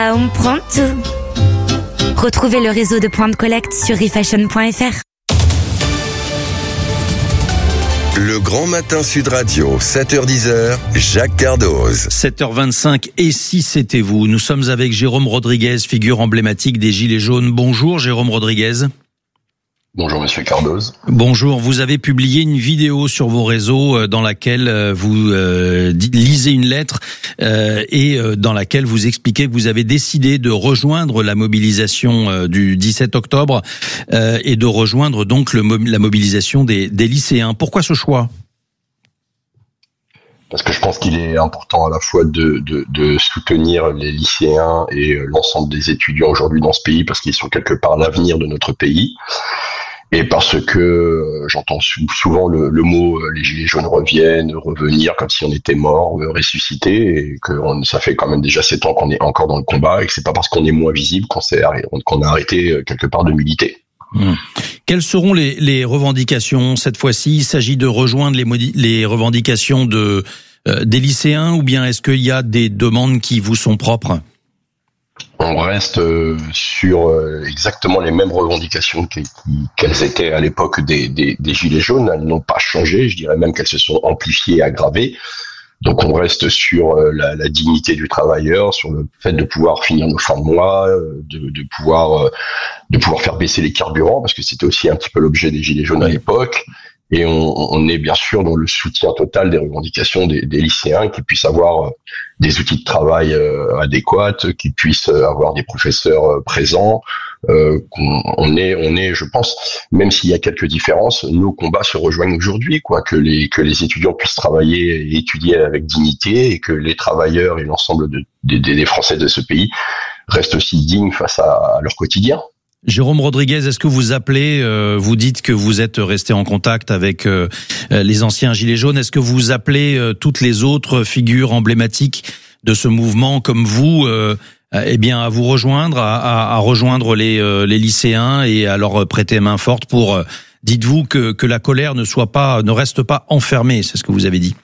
On prend tout. Retrouvez le réseau de points de collecte sur refashion.fr. Le Grand Matin Sud Radio, 7h-10h, Jacques Cardoz. 7h25, et si c'était vous? Nous sommes avec Jérôme Rodriguez, figure emblématique des Gilets jaunes. Bonjour Jérôme Rodriguez. Bonjour Monsieur Cardoz. Bonjour, vous avez publié une vidéo sur vos réseaux dans laquelle vous lisez une lettre et dans laquelle vous expliquez que vous avez décidé de rejoindre la mobilisation du 17 octobre et de rejoindre donc la mobilisation des lycéens. Pourquoi ce choix ? Parce que je pense qu'il est important à la fois de soutenir les lycéens et l'ensemble des étudiants aujourd'hui dans ce pays, parce qu'ils sont quelque part l'avenir de notre pays. Et parce que j'entends souvent le mot les gilets jaunes revenir comme si on était mort, ressuscité, et que ça fait quand même déjà 7 ans qu'on est encore dans le combat, et que c'est pas parce qu'on est moins visible qu'on a arrêté quelque part de militer. Quelles seront les revendications cette fois-ci? Il s'agit de rejoindre les revendications des lycéens, ou bien est-ce qu'il y a des demandes qui vous sont propres? On reste sur exactement les mêmes revendications qu'elles étaient à l'époque des Gilets jaunes. Elles n'ont pas changé, je dirais même qu'elles se sont amplifiées et aggravées. Donc on reste sur la dignité du travailleur, sur le fait de pouvoir finir nos fins de mois, de pouvoir faire baisser les carburants, parce que c'était aussi un petit peu l'objet des Gilets jaunes à l'époque. Et on est bien sûr dans le soutien total des revendications des lycéens, qui puissent avoir des outils de travail adéquats, qui puissent avoir des professeurs présents. On est, je pense, même s'il y a quelques différences, nos combats se rejoignent aujourd'hui, quoi. Que les étudiants puissent travailler et étudier avec dignité, et que les travailleurs et l'ensemble des Français de ce pays restent aussi dignes face à leur quotidien. Jérôme Rodriguez, est-ce que vous appelez, vous dites que vous êtes resté en contact avec les anciens Gilets jaunes, est-ce que vous appelez toutes les autres figures emblématiques de ce mouvement comme vous, à vous rejoindre, à rejoindre les lycéens et à leur prêter main forte pour, dites-vous que la colère ne reste pas enfermée, c'est ce que vous avez dit?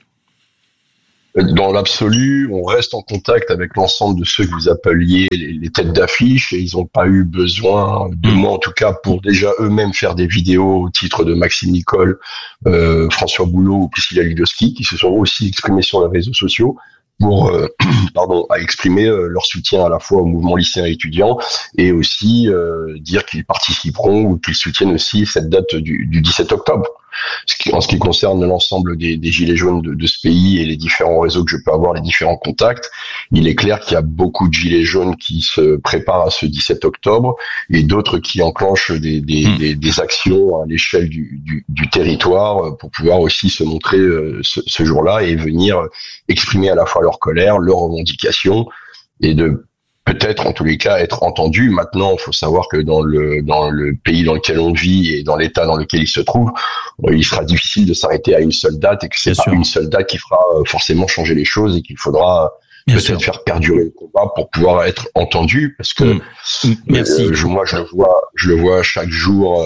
Dans l'absolu, on reste en contact avec l'ensemble de ceux que vous appeliez les têtes d'affiche, et ils n'ont pas eu besoin de moi, en tout cas, pour déjà eux-mêmes faire des vidéos au titre de Maxime Nicole, François Boulot ou Priscilla Lidowski, qui se sont aussi exprimés sur les réseaux sociaux pour à exprimer leur soutien à la fois au mouvement lycéen et étudiant, et aussi dire qu'ils participeront ou qu'ils soutiennent aussi cette date du 17 octobre. En ce qui concerne l'ensemble des Gilets jaunes de ce pays et les différents réseaux que je peux avoir, les différents contacts, il est clair qu'il y a beaucoup de Gilets jaunes qui se préparent à ce 17 octobre, et d'autres qui enclenchent des actions à l'échelle du territoire pour pouvoir aussi se montrer ce jour-là et venir exprimer à la fois leur colère, leurs revendications, et de peut-être en tous les cas être entendu. Maintenant, il faut savoir que dans le pays dans lequel on vit et dans l'état dans lequel il se trouve, il sera difficile de s'arrêter à une seule date, et que c'est pas une seule date qui fera forcément changer les choses, et qu'il faudra peut-être faire perdurer le combat pour pouvoir être entendu, parce que moi je le vois chaque jour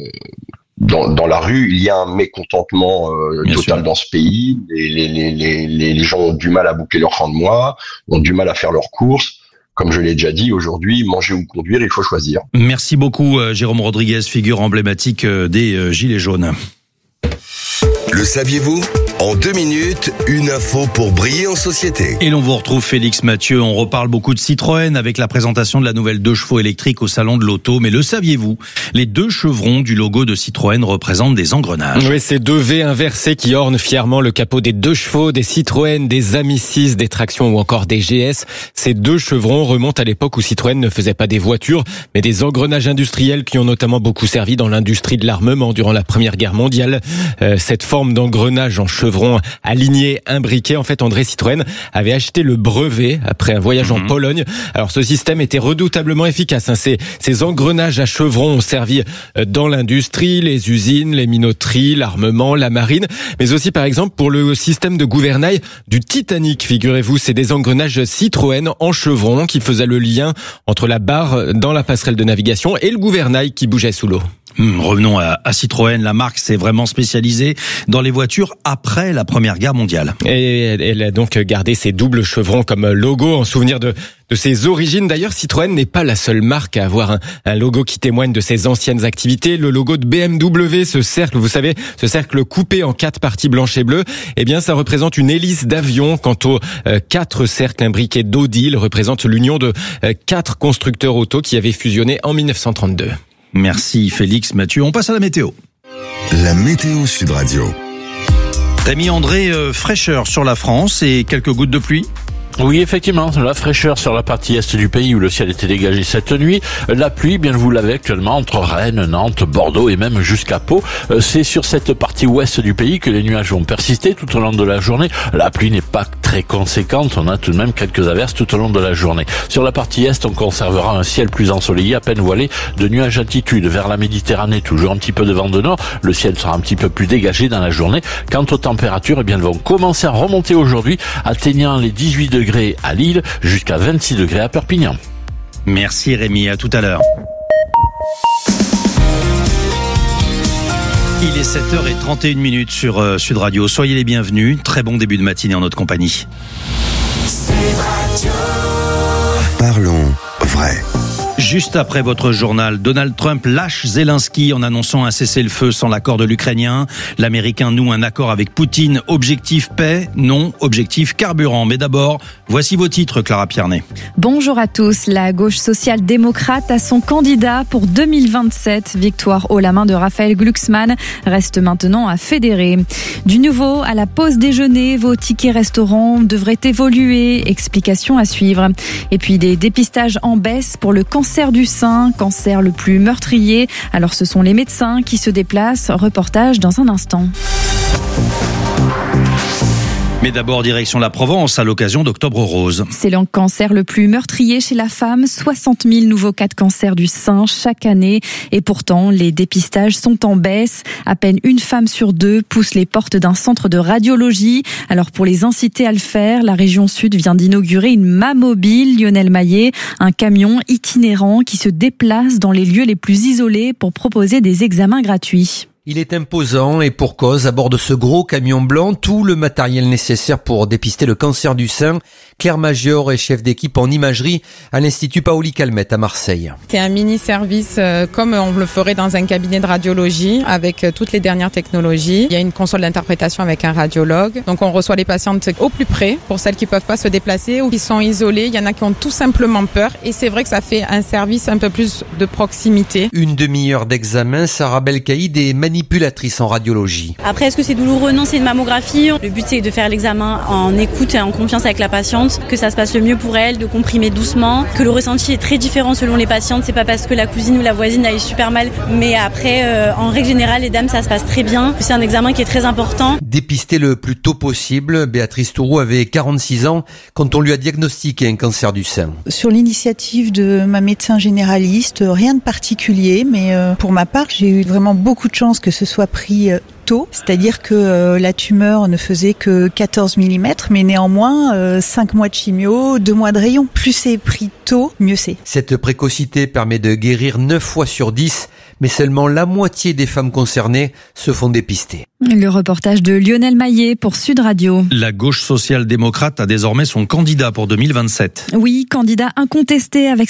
dans la rue. Il y a un mécontentement total dans ce pays. Les gens ont du mal à boucler leur fin de mois, ont du mal à faire leurs courses. Comme je l'ai déjà dit, aujourd'hui, manger ou conduire, il faut choisir. Merci beaucoup, Jérôme Rodriguez, figure emblématique des Gilets jaunes. Le saviez-vous ? En 2 minutes, une info pour briller en société. Et l'on vous retrouve Félix Mathieu. On reparle beaucoup de Citroën avec la présentation de la nouvelle 2 chevaux électrique au salon de l'auto. Mais le saviez-vous ? Les 2 chevrons du logo de Citroën représentent des engrenages. Oui, c'est 2 V inversés qui ornent fièrement le capot des 2 chevaux, des Citroën, des Ami 6, des Traction ou encore des GS. Ces 2 chevrons remontent à l'époque où Citroën ne faisait pas des voitures, mais des engrenages industriels qui ont notamment beaucoup servi dans l'industrie de l'armement durant la Première Guerre mondiale. Cette forme d'engrenage en chevron aligné, imbriqué. En fait, André Citroën avait acheté le brevet après un voyage en Pologne. Alors, ce système était redoutablement efficace. Ces engrenages à chevrons ont servi dans l'industrie, les usines, les minoteries, l'armement, la marine, mais aussi, par exemple, pour le système de gouvernail du Titanic. Figurez-vous, c'est des engrenages Citroën en chevron qui faisaient le lien entre la barre dans la passerelle de navigation et le gouvernail qui bougeait sous l'eau. Revenons à Citroën. La marque s'est vraiment spécialisée dans les voitures après la Première Guerre mondiale. Et elle a donc gardé ses doubles chevrons comme logo en souvenir de ses origines. D'ailleurs, Citroën n'est pas la seule marque à avoir un logo qui témoigne de ses anciennes activités. Le logo de BMW, ce cercle, vous savez, ce cercle coupé en 4 parties blanches et bleues, eh bien, ça représente une hélice d'avion. Quant aux 4 cercles imbriqués d'Audi, ils représentent l'union de 4 constructeurs auto qui avaient fusionné en 1932. Merci Félix, Mathieu. On passe à la météo. La météo Sud Radio. Rémi André, fraîcheur sur la France et quelques gouttes de pluie. Oui, effectivement, la fraîcheur sur la partie est du pays où le ciel était dégagé cette nuit. La pluie, bien vous l'avez actuellement entre Rennes, Nantes, Bordeaux et même jusqu'à Pau. C'est sur cette partie ouest du pays que les nuages vont persister tout au long de la journée. La pluie n'est pas très conséquente, on a tout de même quelques averses tout au long de la journée. Sur la partie est, on conservera un ciel plus ensoleillé, à peine voilé de nuages altitude vers la Méditerranée, toujours un petit peu de vent de nord. Le ciel sera un petit peu plus dégagé dans la journée. Quant aux températures, eh bien, elles vont commencer à remonter aujourd'hui, atteignant les 18 degrés à Lille jusqu'à 26 degrés à Perpignan. Merci Rémi, à tout à l'heure. Il est 7h31 sur Sud Radio. Soyez les bienvenus. Très bon début de matinée en notre compagnie. Parlons vrai. Juste après votre journal, Donald Trump lâche Zelensky en annonçant un cessez-le-feu sans l'accord de l'Ukrainien. L'Américain noue un accord avec Poutine. Objectif paix, non. Objectif carburant. Mais d'abord, voici vos titres, Clara Piernet. Bonjour à tous. La gauche social-démocrate a son candidat pour 2027. Victoire haut la main de Raphaël Glucksmann reste maintenant à fédérer. Du nouveau à la pause déjeuner, vos tickets restaurants devraient évoluer. Explication à suivre. Et puis des dépistages en baisse pour le cancer du sein, cancer le plus meurtrier. Alors ce sont les médecins qui se déplacent. Reportage dans un instant. Mais d'abord, direction la Provence à l'occasion d'Octobre Rose. C'est le cancer le plus meurtrier chez la femme. 60 000 nouveaux cas de cancer du sein chaque année. Et pourtant, les dépistages sont en baisse. À peine une femme sur 2 pousse les portes d'un centre de radiologie. Alors pour les inciter à le faire, la région Sud vient d'inaugurer une Mammobile, Lionel Maillet, un camion itinérant qui se déplace dans les lieux les plus isolés pour proposer des examens gratuits. Il est imposant et pour cause, à bord de ce gros camion blanc, tout le matériel nécessaire pour dépister le cancer du sein. Claire Magior est chef d'équipe en imagerie à l'Institut Paoli Calmette à Marseille. C'est un mini-service comme on le ferait dans un cabinet de radiologie avec toutes les dernières technologies. Il y a une console d'interprétation avec un radiologue. Donc on reçoit les patientes au plus près pour celles qui ne peuvent pas se déplacer ou qui sont isolées. Il y en a qui ont tout simplement peur et c'est vrai que ça fait un service un peu plus de proximité. Une demi-heure d'examen, Sarah Belkaïd est manipulatrice en radiologie. Après, est-ce que c'est douloureux? Non, c'est une mammographie. Le but, c'est de faire l'examen en écoute et en confiance avec la patiente, que ça se passe le mieux pour elle, de comprimer doucement, que le ressenti est très différent selon les patientes. C'est pas parce que la cousine ou la voisine a eu super mal, mais après, en règle générale, les dames, ça se passe très bien. C'est un examen qui est très important. Dépister le plus tôt possible, Béatrice Touroux avait 46 ans quand on lui a diagnostiqué un cancer du sein. Sur l'initiative de ma médecin généraliste, rien de particulier, mais pour ma part, j'ai eu vraiment beaucoup de chance que ce soit pris tôt, c'est-à-dire que la tumeur ne faisait que 14 mm, mais néanmoins 5 mois de chimio, 2 mois de rayon. Plus c'est pris tôt, mieux c'est. Cette précocité permet de guérir 9 fois sur 10, mais seulement la moitié des femmes concernées se font dépister. Le reportage de Lionel Maillet pour Sud Radio. La gauche social-démocrate a désormais son candidat pour 2027. Oui, candidat incontesté avec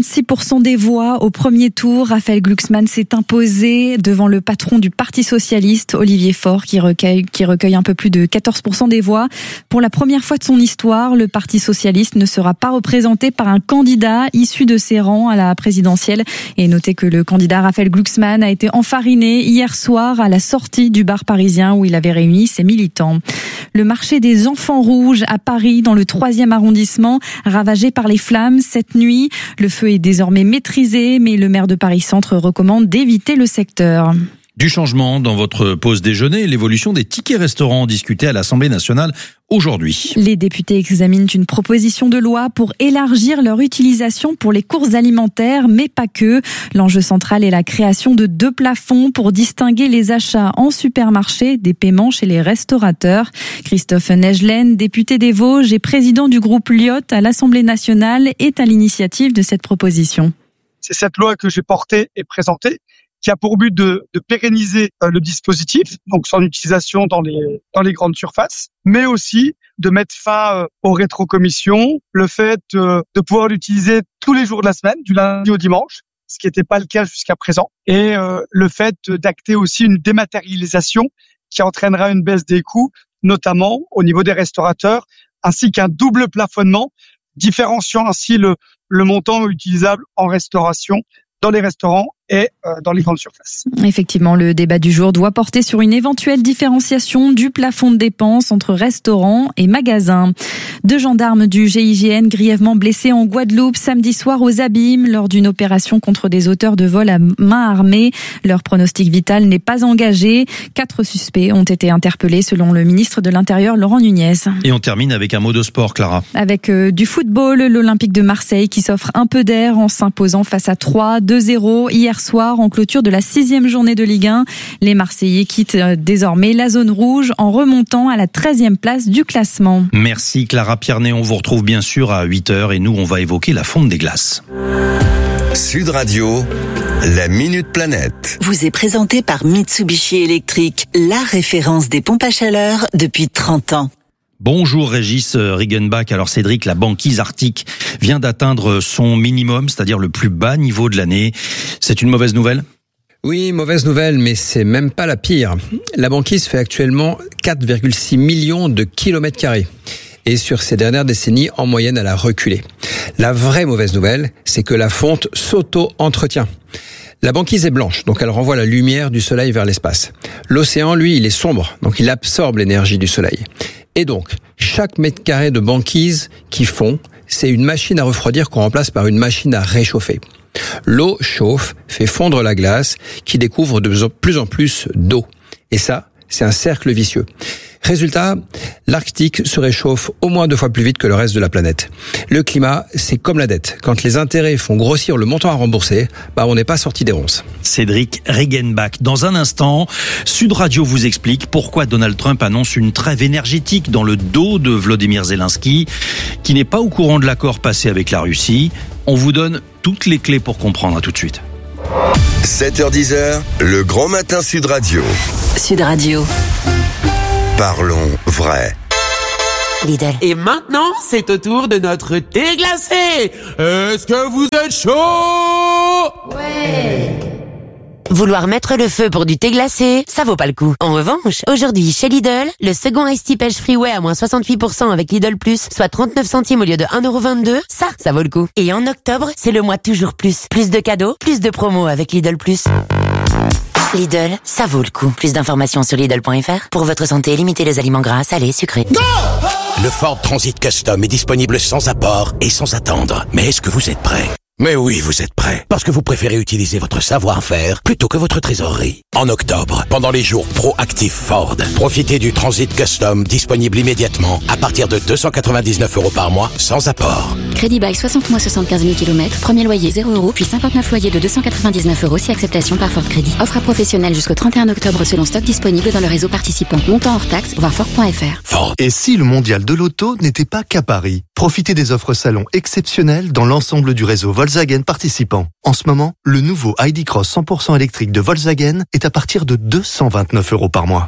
66% des voix au premier tour. Raphaël Glucksmann s'est imposé devant le patron du Parti socialiste, Olivier Faure, qui recueille un peu plus de 14% des voix. Pour la première fois de son histoire, le Parti socialiste ne sera pas représenté par un candidat issu de ses rangs à la présidentielle. Et notez que le candidat Raphaël Glucksmann a été enfariné hier soir à la sortie du bar parisien où il avait réuni ses militants. Le marché des enfants rouges à Paris, dans le 3e arrondissement, ravagé par les flammes cette nuit. Le feu est désormais maîtrisé, mais le maire de Paris-Centre recommande d'éviter le secteur. Du changement dans votre pause déjeuner, l'évolution des tickets restaurants discutée à l'Assemblée nationale aujourd'hui. Les députés examinent une proposition de loi pour élargir leur utilisation pour les courses alimentaires, mais pas que. L'enjeu central est la création de 2 plafonds pour distinguer les achats en supermarché des paiements chez les restaurateurs. Christophe Negelen, député des Vosges et président du groupe Lyot à l'Assemblée nationale, est à l'initiative de cette proposition. C'est cette loi que j'ai portée et présentée qui a pour but de pérenniser le dispositif, donc son utilisation dans les grandes surfaces, mais aussi de mettre fin aux rétrocommissions, le fait de pouvoir l'utiliser tous les jours de la semaine, du lundi au dimanche, ce qui n'était pas le cas jusqu'à présent, et le fait d'acter aussi une dématérialisation qui entraînera une baisse des coûts, notamment au niveau des restaurateurs, ainsi qu'un double plafonnement, différenciant ainsi le montant utilisable en restauration dans les restaurants et dans les grandes surfaces. Effectivement, le débat du jour doit porter sur une éventuelle différenciation du plafond de dépenses entre restaurants et magasins. 2 gendarmes du GIGN grièvement blessés en Guadeloupe samedi soir aux Abîmes lors d'une opération contre des auteurs de vol à main armée. Leur pronostic vital n'est pas engagé. 4 suspects ont été interpellés selon le ministre de l'Intérieur Laurent Nunez. Et on termine avec un mot de sport, Clara. Avec du football, l'Olympique de Marseille qui s'offre un peu d'air en s'imposant face à 2-0 hier soir en clôture de la 6e journée de Ligue 1. Les Marseillais quittent désormais la zone rouge en remontant à la 13e place du classement. Merci Clara Pierné, on vous retrouve bien sûr à 8h et nous on va évoquer la fonte des glaces. Sud Radio, la Minute Planète. Vous est présenté par Mitsubishi Electric, la référence des pompes à chaleur depuis 30 ans. Bonjour Régis Riggenbach. Alors Cédric, la banquise arctique vient d'atteindre son minimum, c'est-à-dire le plus bas niveau de l'année. C'est une mauvaise nouvelle ? Oui, mauvaise nouvelle, mais c'est même pas la pire. La banquise fait actuellement 4,6 millions de kilomètres carrés. Et sur ces dernières décennies, en moyenne, elle a reculé. La vraie mauvaise nouvelle, c'est que la fonte s'auto-entretient. La banquise est blanche, donc elle renvoie la lumière du soleil vers l'espace. L'océan, lui, il est sombre, donc il absorbe l'énergie du soleil. Et donc, chaque mètre carré de banquise qui fond, c'est une machine à refroidir qu'on remplace par une machine à réchauffer. L'eau chauffe, fait fondre la glace, qui découvre de plus en plus d'eau. Et ça, c'est un cercle vicieux. Résultat, l'Arctique se réchauffe au moins 2 fois plus vite que le reste de la planète. Le climat, c'est comme la dette. Quand les intérêts font grossir le montant à rembourser, on n'est pas sorti des ronces. Cédric Riggenbach. Dans un instant, Sud Radio vous explique pourquoi Donald Trump annonce une trêve énergétique dans le dos de Volodymyr Zelensky, qui n'est pas au courant de l'accord passé avec la Russie. On vous donne toutes les clés pour comprendre. À tout de suite. 7h-10h, le grand matin Sud Radio. Sud Radio. Parlons vrai. Lidl. Et maintenant, c'est au tour de notre thé glacé. Est-ce que vous êtes chaud? Ouais. Vouloir mettre le feu pour du thé glacé, ça vaut pas le coup. En revanche, aujourd'hui, chez Lidl, le second Iced Tea Pêche Freeway à moins 68% avec Lidl Plus, soit 39 centimes au lieu de 1,22€, ça vaut le coup. Et en octobre, c'est le mois toujours plus. Plus de cadeaux, plus de promos avec Lidl Plus. Lidl, ça vaut le coup. Plus d'informations sur Lidl.fr. Pour votre santé, limitez les aliments gras, salés, sucrés. Go! Le Ford Transit Custom est disponible sans apport et sans attendre. Mais est-ce que vous êtes prêts? Mais oui, vous êtes prêts. Parce que vous préférez utiliser votre savoir-faire plutôt que votre trésorerie. En octobre, pendant les jours proactifs Ford, profitez du Transit Custom disponible immédiatement à partir de 299€ par mois sans apport. Crédit bail 60 mois 75 000 km, premier loyer 0€, puis 59 loyers de 299€ si acceptation par Ford Crédit. Offre à professionnels jusqu'au 31 octobre selon stock disponible dans le réseau participant. Montant hors taxe, voir Ford.fr. Ford. Et si le mondial de l'auto n'était pas qu'à Paris? Profitez des offres salon exceptionnelles dans l'ensemble du réseau Volkswagen participant. En ce moment, le nouveau ID Cross 100% électrique de Volkswagen est à partir de 229€ par mois.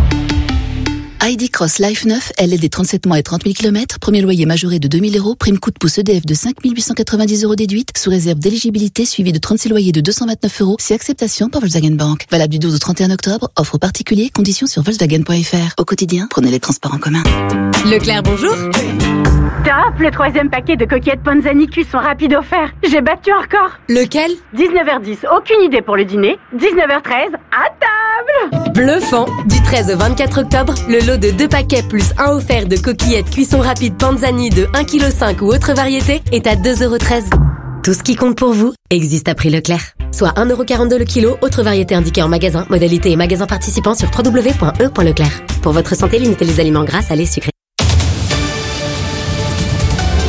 ID Cross Life 9, LLD 37 mois et 30 000 km, premier loyer majoré de 2 000€, prime coup de pouce EDF de 5 890€ déduite, sous réserve d'éligibilité suivie de 36 loyers de 229€, si acceptation par Volkswagen Bank. Valable du 12 au 31 octobre, offre particulier, conditions sur Volkswagen.fr. Au quotidien, prenez les transports en commun. Leclerc, bonjour. Top, le 3e paquet de coquillettes Panzani cuisson rapide offert. J'ai battu un record. Lequel? 19h10, aucune idée pour le dîner. 19h13, à table. Bluffant, du 13 au 24 octobre, le lot de 2 paquets plus 1 offert de coquillettes cuisson rapide Panzani de 1,5 kg ou autre variété est à 2,13€. Tout ce qui compte pour vous existe à prix Leclerc. Soit 1,42€ le kilo, autre variété indiquée en magasin, modalité et magasin participant sur www.e.leclerc. Pour votre santé, limitez les aliments gras, salés, sucrés.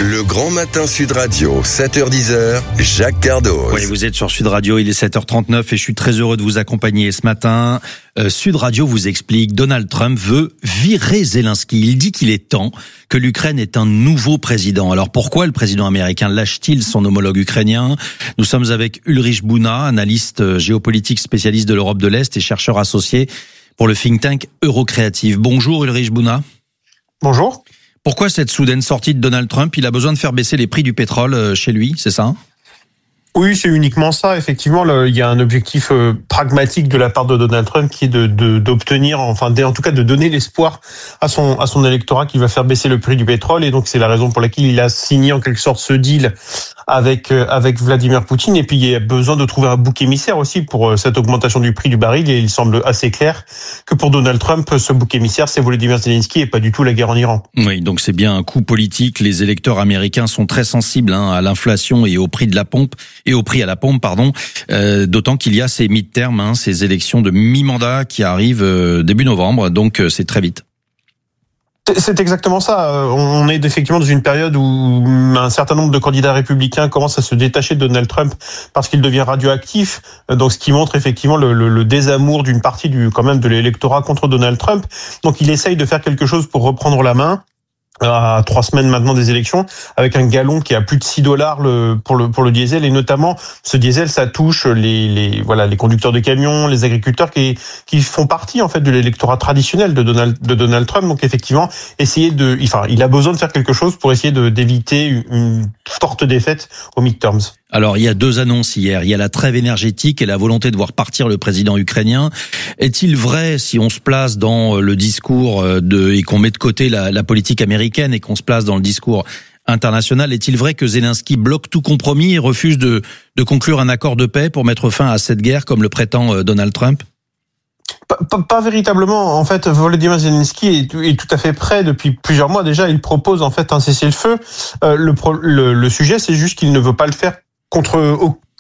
Le Grand Matin Sud Radio, 7h-10h, Jacques Cardoz. Oui, vous êtes sur Sud Radio, il est 7h39 et je suis très heureux de vous accompagner ce matin. Sud Radio vous explique, Donald Trump veut virer Zelensky. Il dit qu'il est temps que l'Ukraine ait un nouveau président. Alors pourquoi le président américain lâche-t-il son homologue ukrainien? Nous sommes avec Ulrich Bouna, analyste géopolitique spécialiste de l'Europe de l'Est et chercheur associé pour le think tank Eurocréative. Bonjour Ulrich Bouna. Bonjour. Pourquoi cette soudaine sortie de Donald Trump? Il a besoin de faire baisser les prix du pétrole chez lui, c'est ça? Oui, c'est uniquement ça. Effectivement, il y a un objectif pragmatique de la part de Donald Trump qui est d'obtenir, en tout cas de donner l'espoir à son électorat qui va faire baisser le prix du pétrole. Et donc c'est la raison pour laquelle il a signé en quelque sorte ce deal avec Vladimir Poutine. Et puis il y a besoin de trouver un bouc émissaire aussi pour cette augmentation du prix du baril. Et il semble assez clair que pour Donald Trump, ce bouc émissaire, c'est Volodymyr Zelensky et pas du tout la guerre en Iran. Oui, donc c'est bien un coup politique. Les électeurs américains sont très sensibles à l'inflation et au prix de la pompe. Et au prix à la pompe, d'autant qu'il y a ces mi-termes, ces élections de mi-mandat qui arrivent début novembre, donc c'est très vite. C'est exactement ça. On est effectivement dans une période où un certain nombre de candidats républicains commencent à se détacher de Donald Trump parce qu'il devient radioactif. Donc, ce qui montre effectivement le désamour d'une partie de l'électorat contre Donald Trump. Donc, il essaye de faire quelque chose pour reprendre la main. À 3 semaines maintenant des élections, avec un gallon qui est à plus de $6 pour le diesel, et notamment ce diesel, ça touche les conducteurs de camions, les agriculteurs qui font partie en fait de l'électorat traditionnel de Donald Trump. Donc effectivement, il a besoin de faire quelque chose pour essayer d'éviter une forte défaite aux midterms. Alors, il y a 2 annonces hier. Il y a la trêve énergétique et la volonté de voir partir le président ukrainien. Est-il vrai, si on se place dans le discours et qu'on met de côté la politique américaine et qu'on se place dans le discours international, est-il vrai que Zelensky bloque tout compromis et refuse de conclure un accord de paix pour mettre fin à cette guerre, comme le prétend Donald Trump? Pas véritablement. En fait, Volodymyr Zelensky est tout à fait prêt depuis plusieurs mois déjà. Il propose en fait un cessez-le-feu. Le sujet, c'est juste qu'il ne veut pas le faire contre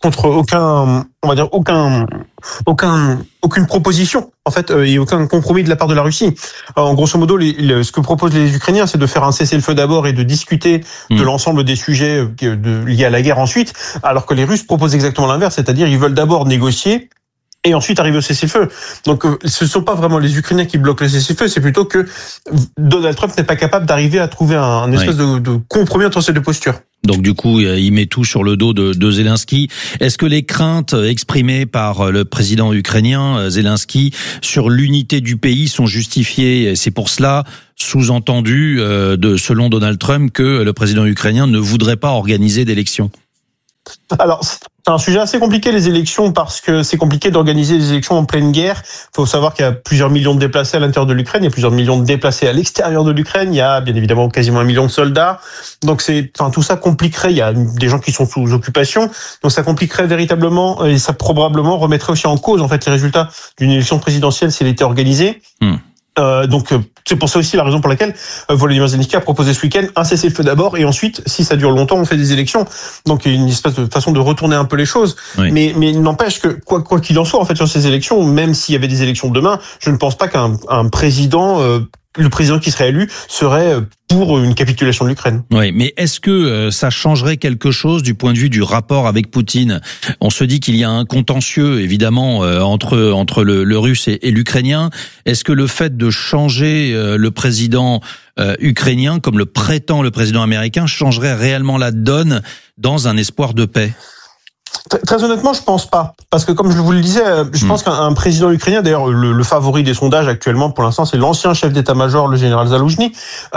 aucune proposition en fait et aucun compromis de la part de la Russie. En grosso modo, ce que proposent les Ukrainiens, c'est de faire un cessez-le-feu d'abord et de discuter de l'ensemble des sujets liés à la guerre ensuite, alors que les Russes proposent exactement l'inverse, c'est-à-dire ils veulent d'abord négocier et ensuite arriver au cessez-le-feu. Donc ce ne sont pas vraiment les Ukrainiens qui bloquent le cessez-le-feu, c'est plutôt que Donald Trump n'est pas capable d'arriver à trouver un espèce de compromis entre ces deux postures. Donc du coup, il met tout sur le dos de Zelensky. Est-ce que les craintes exprimées par le président ukrainien Zelensky sur l'unité du pays sont justifiées? C'est pour cela, sous-entendu, selon Donald Trump, que le président ukrainien ne voudrait pas organiser d'élections? Alors, c'est un sujet assez compliqué, les élections, parce que c'est compliqué d'organiser des élections en pleine guerre. Il faut savoir qu'il y a plusieurs millions de déplacés à l'intérieur de l'Ukraine, il y a plusieurs millions de déplacés à l'extérieur de l'Ukraine, il y a bien évidemment quasiment 1 million de soldats. Donc tout ça compliquerait, il y a des gens qui sont sous occupation, donc ça compliquerait véritablement, et ça probablement remettrait aussi en cause en fait les résultats d'une élection présidentielle si elle était organisée. Donc c'est pour ça aussi la raison pour laquelle Volodymyr Zelensky a proposé ce week-end un cessez-le-feu d'abord, et ensuite, si ça dure longtemps, on fait des élections. Donc il y a une espèce de façon de retourner un peu les choses. Oui. Mais il n'empêche que quoi qu'il en soit, en fait, sur ces élections, même s'il y avait des élections demain, je ne pense pas qu'un président le président qui serait élu serait pour une capitulation de l'Ukraine. Oui, mais est-ce que ça changerait quelque chose du point de vue du rapport avec Poutine? On se dit qu'il y a un contentieux, évidemment, entre le Russe et l'Ukrainien. Est-ce que le fait de changer le président ukrainien, comme le prétend le président américain, changerait réellement la donne dans un espoir de paix? Très honnêtement, je pense pas. Parce que comme je vous le disais, je pense qu'un président ukrainien, d'ailleurs le favori des sondages actuellement pour l'instant, c'est l'ancien chef d'état-major, le général Zaloujny.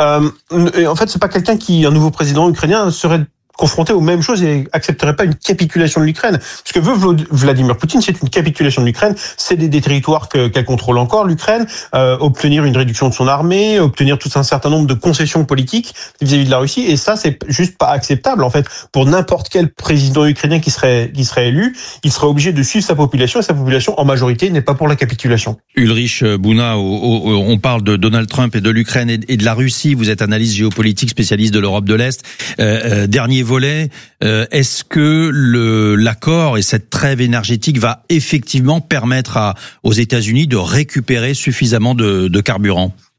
Et en fait, c'est pas quelqu'un un nouveau président ukrainien serait confronté aux mêmes choses et accepterait pas une capitulation de l'Ukraine. Ce que veut Vladimir Poutine, c'est une capitulation de l'Ukraine, céder des territoires qu'elle contrôle encore, l'Ukraine, obtenir une réduction de son armée, obtenir tout un certain nombre de concessions politiques vis-à-vis de la Russie, et ça, c'est juste pas acceptable, en fait. Pour n'importe quel président ukrainien qui serait élu, il serait obligé de suivre sa population, et sa population, en majorité, n'est pas pour la capitulation. Ulrich Bouna, on parle de Donald Trump et de l'Ukraine et de la Russie. Vous êtes analyste géopolitique, spécialiste de l'Europe de l'Est. Dernier volet, est-ce que l'accord et cette trêve énergétique va effectivement permettre aux États-Unis de récupérer suffisamment de carburant?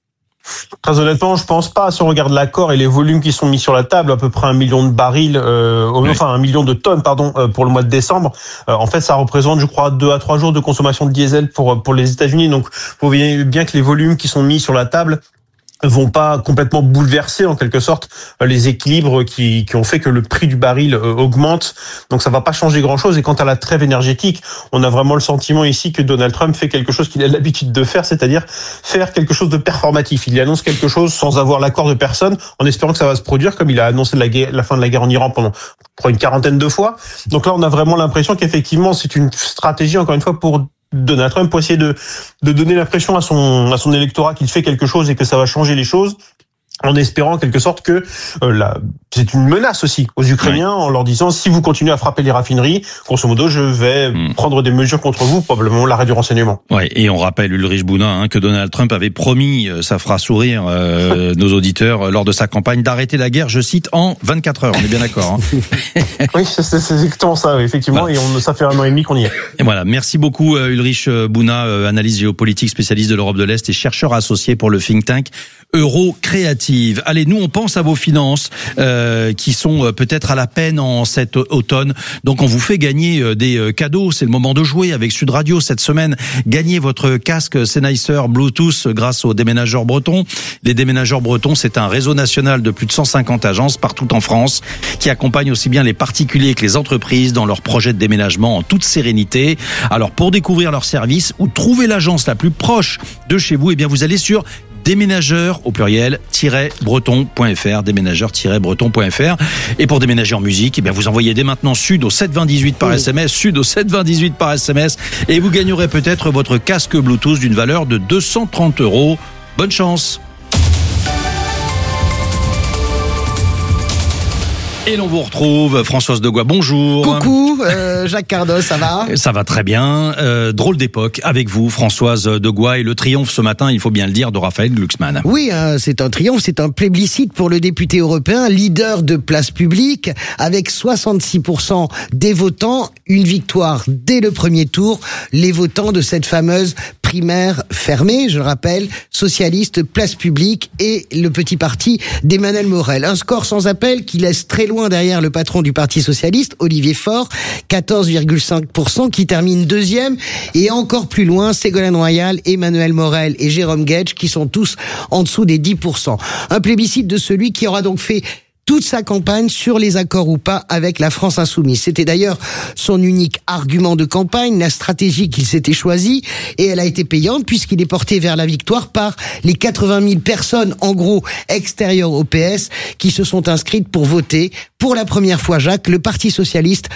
Très honnêtement, je pense pas. Si on regarde l'accord et les volumes qui sont mis sur la table, à peu près 1 million de barils, 1 million de tonnes, pour le mois de décembre. En fait, ça représente, je crois, 2 à 3 jours de consommation de diesel pour les États-Unis. Donc, vous voyez bien que les volumes qui sont mis sur la table vont pas complètement bouleverser en quelque sorte les équilibres qui ont fait que le prix du baril augmente. Donc ça va pas changer grand-chose. Et quant à la trêve énergétique, on a vraiment le sentiment ici que Donald Trump fait quelque chose qu'il a l'habitude de faire, c'est-à-dire faire quelque chose de performatif. Il annonce quelque chose sans avoir l'accord de personne, en espérant que ça va se produire, comme il a annoncé la fin de la guerre en Iran pendant une quarantaine de fois. Donc là, on a vraiment l'impression qu'effectivement, c'est une stratégie, encore une fois, pour Donald Trump pour essayer de donner l'impression à son électorat qu'il fait quelque chose et que ça va changer les choses, en espérant en quelque sorte que c'est une menace aussi aux Ukrainiens, en leur disant si vous continuez à frapper les raffineries, grosso modo, je vais prendre des mesures contre vous, probablement l'arrêt du renseignement. Ouais, et on rappelle Ulrich Bouna que Donald Trump avait promis, ça fera sourire nos auditeurs lors de sa campagne, d'arrêter la guerre, je cite, en 24 heures. On est bien d'accord. Oui, c'est exactement ça, effectivement, et ça fait 1 an et demi qu'on y est. Et voilà, merci beaucoup Ulrich Bouna, analyste géopolitique, spécialiste de l'Europe de l'Est et chercheur associé pour le think tank Eurocréative. Allez, nous on pense à vos finances qui sont peut-être à la peine en cet automne. Donc on vous fait gagner des cadeaux. C'est le moment de jouer avec Sud Radio cette semaine. Gagnez votre casque Sennheiser Bluetooth grâce aux Déménageurs Bretons. Les Déménageurs Bretons, c'est un réseau national de plus de 150 agences partout en France qui accompagnent aussi bien les particuliers que les entreprises dans leurs projets de déménagement en toute sérénité. Alors pour découvrir leurs services ou trouver l'agence la plus proche de chez vous, eh bien vous allez sur déménageurs au pluriel-breton.fr, déménageurs-breton.fr. Et pour déménager en musique, eh bien vous envoyez dès maintenant Sud au 72018 par SMS, Sud au 72018 par SMS, et vous gagnerez peut-être votre casque Bluetooth d'une valeur de 230 €. Bonne chance. Et l'on vous retrouve, Françoise Degois, bonjour. Coucou, Jacques Cardos, ça va ? Ça va très bien. Drôle d'époque avec vous, Françoise Degois, et le triomphe ce matin, il faut bien le dire, de Raphaël Glucksmann. Oui, c'est un triomphe, c'est un plébiscite pour le député européen, leader de place publique, avec 66% des votants, une victoire dès le premier tour, les votants de cette fameuse primaire fermée, je rappelle, socialiste, place publique et le petit parti d'Emmanuel Morel. Un score sans appel qui laisse très loin derrière le patron du Parti socialiste, Olivier Faure, 14,5%, qui termine deuxième, et encore plus loin, Ségolène Royal, Emmanuel Morel et Jérôme Guedj, qui sont tous en dessous des 10%. Un plébiscite de celui qui aura donc fait toute sa campagne sur les accords ou pas avec la France insoumise. C'était d'ailleurs son unique argument de campagne, la stratégie qu'il s'était choisie, et elle a été payante puisqu'il est porté vers la victoire par les 80 000 personnes, en gros, extérieures au PS, qui se sont inscrites pour voter. Pour la première fois, Jacques, le Parti socialiste